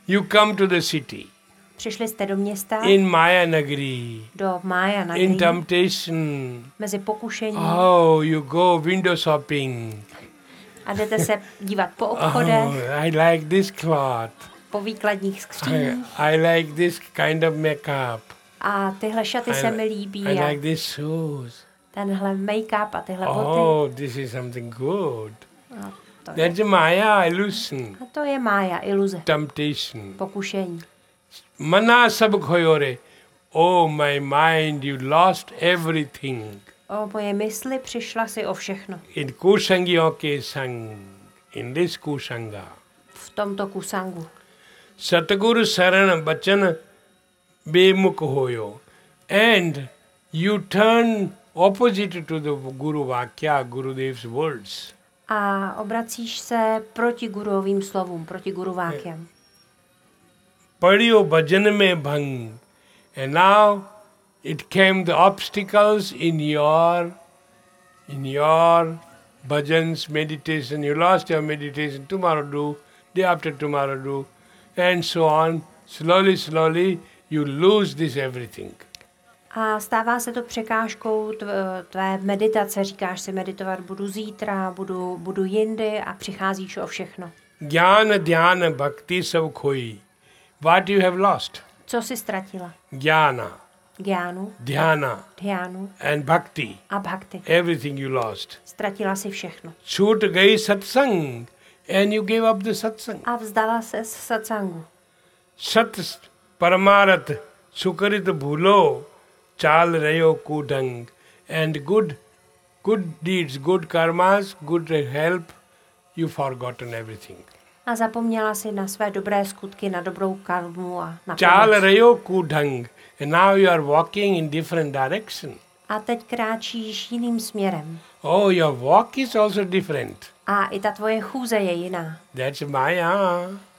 You come to the city. Přišli jste do města, In Maya Nagari. do Mája In Nagari, temptation. mezi pokušením Oh, you go window shopping. a jdete se dívat po obchodech, Oh, I like this cloth. po výkladních skříních I like this kind of makeup. a tyhle šaty se mi líbí I a like these shoes. tenhle make-up a tyhle boty. Oh, this is something good. A to je, That's a Maya illusion. a to je Mája, iluze, Temptation. pokušení. Mana sab khoyore. Oh, my mind, you lost everything. O moje mysli přišla si o všechno. In kusangyo ke sang. In this kusanga. V tomto kusangu. Satguru Sarana Bachana Bemukh hoyo. And you turn opposite to the Guru Vakya, Gurudev's words. A obracíš se proti guruovým slovům, proti Guru Vákyam. Padiyo bhajan mein bhang. And now it came the obstacles in your bhajans, meditation. You lost your meditation, tomorrow do, day after tomorrow do, and so on. Slowly, slowly, you lose this everything. A stává se to překážkou tvé meditace. Říkáš si, meditovat budu zítra, budu jindy a přicházíš o všechno. Jnana, dhyana, bhakti sab khoi. What you have lost? Co jsi ztratila? Jnana, Gyánu, dhyana, dhyánu and bhakti. a bhakti. Everything you lost. Ztratila si všechno. Chut gayi satsang, and you gave up the satsang. A vzdala se z satsangu. Sat paramarat sukarit bhulo chal rayo kudang. And good deeds, good karmas, good help, you forgotten everything. A zapomněla si na své dobré skutky, na dobrou karmu a na Chal pomoc. rayo kudang. And now you are walking in different direction. A teď kráčíš jiným směrem. Oh, your walk is also different. A i ta tvoje chůze je jiná. That's Maya.